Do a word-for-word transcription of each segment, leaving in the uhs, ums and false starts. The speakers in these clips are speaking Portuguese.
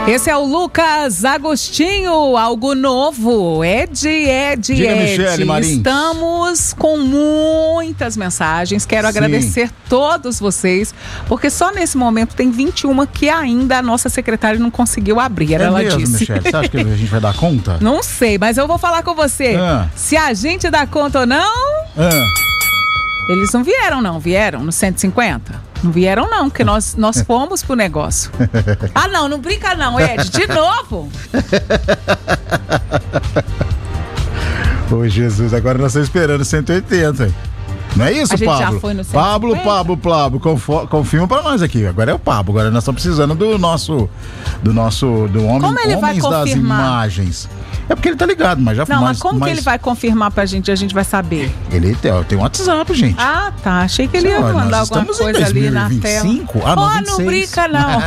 Esse é o Lucas Agostinho, algo novo. Ed, Ed, Diga, Ed. Michele Marins. Estamos com muitas mensagens. Quero Sim. agradecer todos vocês, porque só nesse momento tem vinte e uma que ainda a nossa secretária não conseguiu abrir. É Ela mesmo, disse. Michele? Você acha que a gente vai dar conta? Não sei, mas eu vou falar com você. Ah. Se a gente dá conta ou não, Ah. eles não vieram não, vieram no cento e cinquenta? Não vieram não, porque nós, nós fomos pro negócio. Ah não, não brinca não, Ed, de novo. Ô Jesus, agora nós estamos esperando cento e oitenta. Não é isso, A gente Pablo? já foi no cento e cinquenta? Pablo, Pablo, Pablo, confo- confirma pra nós aqui. Agora é o Pablo, agora nós estamos precisando do nosso, do nosso, do homem, Como ele vai homens das confirmar? imagens. É porque ele tá ligado, mas já Não, mas mas, como mas que ele vai confirmar pra gente, a gente vai saber? Ele tem, ó, tem um WhatsApp, gente. Ah, tá. Achei que ele ia Olha, nós mandar alguma estamos em coisa ali na tela. dois mil e vinte e cinco? Ah, não, oh, vinte e seis. não brinca, não.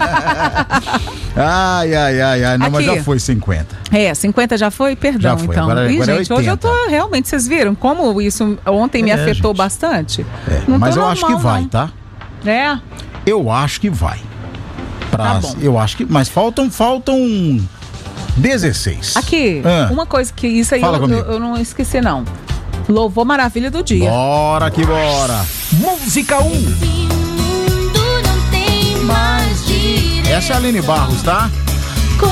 Ai, ai, ai, ai. Não, mas Aqui. já foi cinquenta. É, cinquenta já foi? Perdão, Já foi, então. agora- Ih, agora é gente, hoje eu tô oitenta. realmente, vocês viram como isso ontem me É, afetou gente. bastante? É, Não mas tô eu acho que normal, vai, não. tá? É? Eu acho que vai. Pra, Tá bom. Eu acho que. Mas faltam, faltam dezesseis. Aqui, Ah. uma coisa que isso aí Fala eu, comigo. eu, eu não esqueci, não. Louvor Maravilha do Dia. Bora que bora. Música um. Essa é a Aline Barros, tá?